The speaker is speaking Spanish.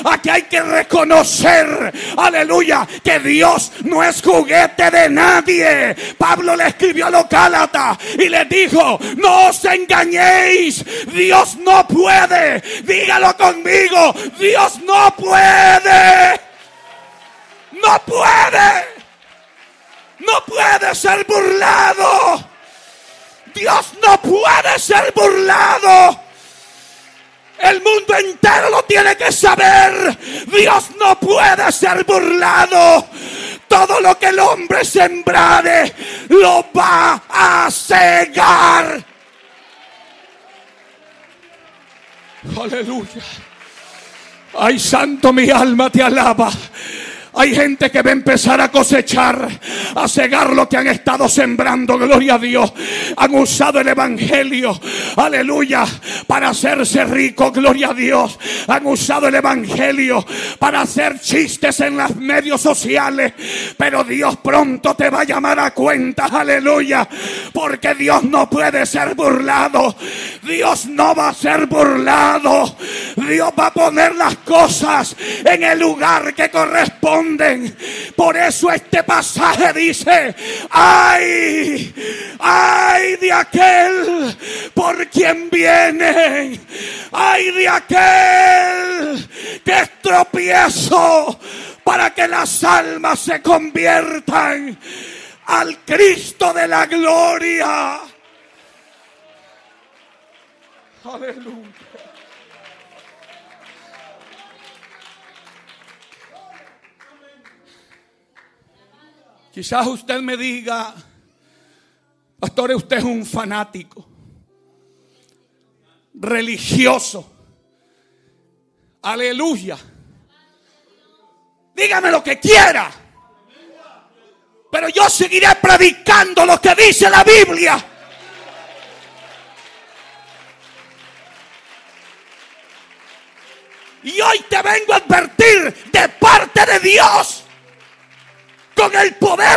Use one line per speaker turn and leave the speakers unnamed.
Aquí hay que reconocer, aleluya, que Dios no es juguete de nadie. Pablo le escribió a los Gálatas y les dijo: no os engañéis, Dios no puede. Dígalo conmigo: Dios no puede. No puede. No puede ser burlado. Dios no puede ser burlado. El mundo entero lo tiene que saber. Dios no puede ser burlado. Todo lo que el hombre sembrare lo va a cegar. Aleluya. Ay, santo, mi alma te alaba. Hay gente que va a empezar a cosechar, a cegar lo que han estado sembrando. Gloria a Dios. Han usado el evangelio, aleluya, para hacerse ricos. Gloria a Dios. Han usado el evangelio para hacer chistes en los medios sociales. Pero Dios pronto te va a llamar a cuenta. Aleluya. Porque Dios no puede ser burlado. Dios no va a ser burlado. Dios va a poner las cosas en el lugar que corresponde. Por eso este pasaje dice: ay, ay de aquel por quien viene, ay de aquel que es tropiezo para que las almas se conviertan al Cristo de la gloria. Aleluya. Quizás usted me diga: pastor, usted es un fanático religioso. Aleluya. Dígame lo que quiera, pero yo seguiré predicando lo que dice la Biblia. Y hoy te vengo a advertir de parte de Dios, con el poder